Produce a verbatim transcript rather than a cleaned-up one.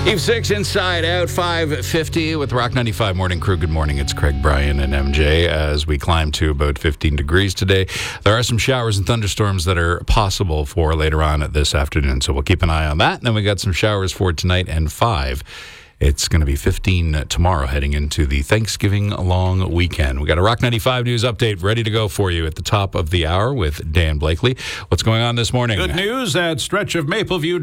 Eve six, Inside Out, five fifty with Rock ninety-five Morning Crew. Good morning. It's Craig, Brian, and M J as we climb to about fifteen degrees today. There are some showers and thunderstorms that are possible for later on this afternoon, so we'll keep an eye on that. And then we got some showers for tonight and five. It's going to be fifteen tomorrow heading into the Thanksgiving long weekend. We got a Rock ninety-five news update ready to go for you at the top of the hour with Dan Blakely. What's going on this morning? Good news, that stretch of Mapleview